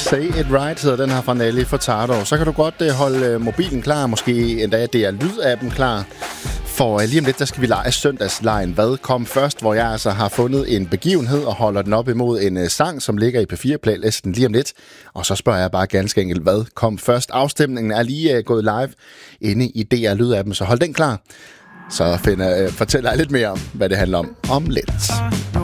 Say It Right hedder den her fra Nelly Furtado. Så kan du godt holde mobilen klar, måske endda det er lydappen klar. For lige om lidt, der skal vi lege søndagslejen. Hvad kom først? Hvor jeg altså har fundet en begivenhed og holder den op imod en sang, som ligger i P4-playlisten lige om lidt. Og så spørger jeg bare ganske enkelt, hvad kom først? Afstemningen er lige gået live inde i DR Lydappen, så hold den klar. Så fortæller jeg lidt mere om, hvad det handler om lidt.